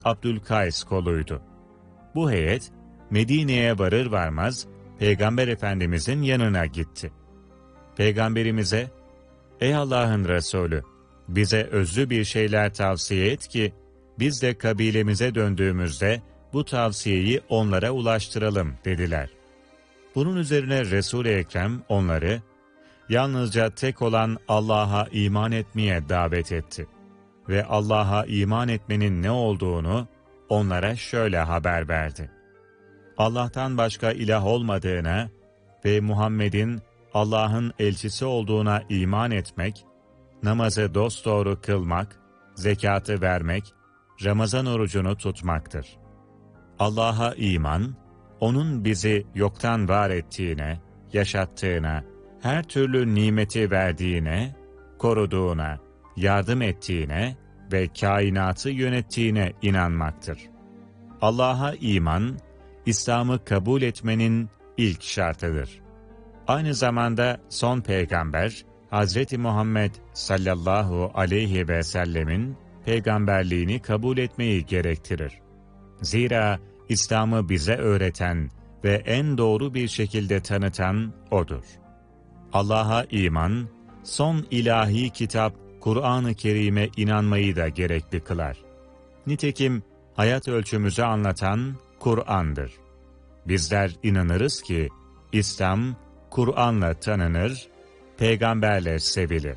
Abdülkays koluydu. Bu heyet, Medine'ye varır varmaz, Peygamber Efendimizin yanına gitti. Peygamberimize, "Ey Allah'ın Resulü, bize özlü bir şeyler tavsiye et ki, biz de kabilemize döndüğümüzde bu tavsiyeyi onlara ulaştıralım," dediler. Bunun üzerine Resul-i Ekrem onları, yalnızca tek olan Allah'a iman etmeye davet etti. Ve Allah'a iman etmenin ne olduğunu onlara şöyle haber verdi: Allah'tan başka ilah olmadığına ve Muhammed'in Allah'ın elçisi olduğuna iman etmek, namazı dosdoğru kılmak, zekatı vermek, Ramazan orucunu tutmaktır. Allah'a iman, O'nun bizi yoktan var ettiğine, yaşattığına, her türlü nimeti verdiğine, koruduğuna, yardım ettiğine ve kainatı yönettiğine inanmaktır. Allah'a iman, İslam'ı kabul etmenin ilk şartıdır. Aynı zamanda son peygamber, Hz. Muhammed sallallahu aleyhi ve sellemin peygamberliğini kabul etmeyi gerektirir. Zira İslam'ı bize öğreten ve en doğru bir şekilde tanıtan O'dur. Allah'a iman, son ilahi kitap Kur'an-ı Kerim'e inanmayı da gerekli kılar. Nitekim hayat ölçümüzü anlatan Kur'an'dır. Bizler inanırız ki İslam, Kur'an'la tanınır, peygamberle sevilir.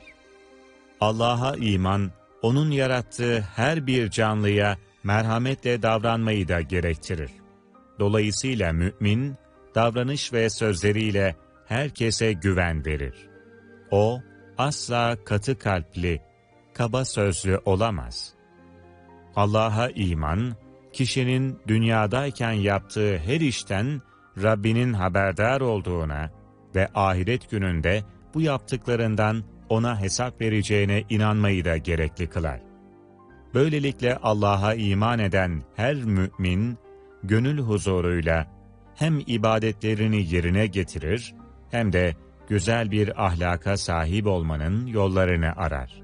Allah'a iman, O'nun yarattığı her bir canlıya merhametle davranmayı da gerektirir. Dolayısıyla mümin, davranış ve sözleriyle herkese güven verir. O, asla katı kalpli, kaba sözlü olamaz. Allah'a iman, kişinin dünyadayken yaptığı her işten Rabbinin haberdar olduğuna ve ahiret gününde bu yaptıklarından ona hesap vereceğine inanmayı da gerekli kılar. Böylelikle Allah'a iman eden her mümin, gönül huzuruyla hem ibadetlerini yerine getirir, hem de güzel bir ahlaka sahip olmanın yollarını arar.